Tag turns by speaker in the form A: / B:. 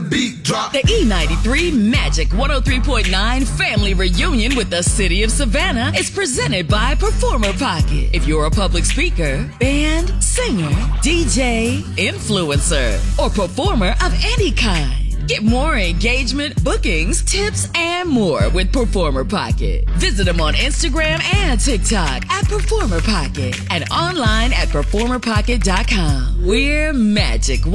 A: beat drop.
B: The E93 Magic 103.9 Family Reunion with the City of Savannah is presented by Performer Pocket. If you're a public speaker, band, singer, DJ, influencer, or performer of any kind, get more engagement, bookings, tips, and more with Performer Pocket. Visit them on Instagram and TikTok at Performer Pocket and online at performerpocket.com. We're Magic